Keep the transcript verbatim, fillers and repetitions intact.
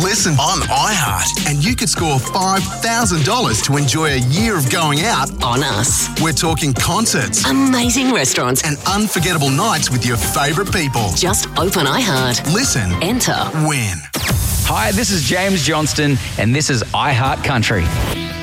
Listen on iHeart and you could score five thousand dollars to enjoy a year of going out On us. We're talking concerts Amazing restaurants. and unforgettable nights with your favourite people. Just open iHeart. Listen, Enter. win. Hi, this is James Johnston, and this is iHeart Country.